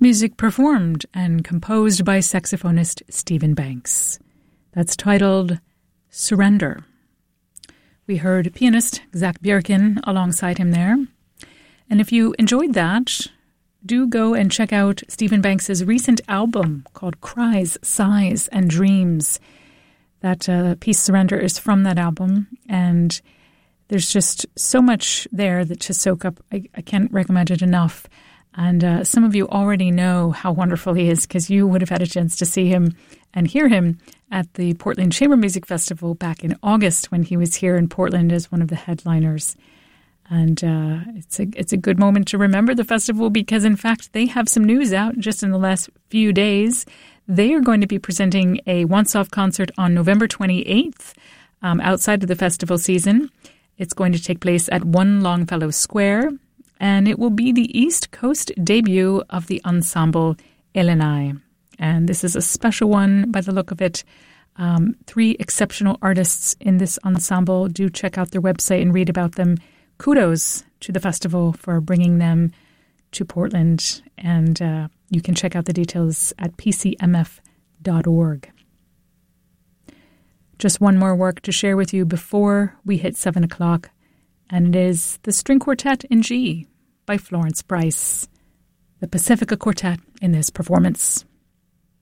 Music performed and composed by saxophonist Stephen Banks. That's titled Surrender. We heard pianist Zach Bjerken alongside him there. And if you enjoyed that, do go and check out Stephen Banks' recent album called Cries, Sighs, and Dreams. That piece Surrender is from that album, and there's just so much there that to soak up. I can't recommend it enough. And some of you already know how wonderful he is because you would have had a chance to see him and hear him at the Portland Chamber Music Festival back in August when he was here in Portland as one of the headliners. And it's a good moment to remember the festival because, in fact, they have some news out just in the last few days. They are going to be presenting a once-off concert on November 28th outside of the festival season. It's going to take place at 1 Longfellow Square. And it will be the East Coast debut of the ensemble Illini. And this is a special one by the look of it. 3 exceptional artists in this ensemble. Do check out their website and read about them. Kudos to the festival for bringing them to Portland. And you can check out the details at pcmf.org. Just one more work to share with you before we hit 7 o'clock. And it is the String Quartet in G by Florence Price, the Pacifica Quartet in this performance.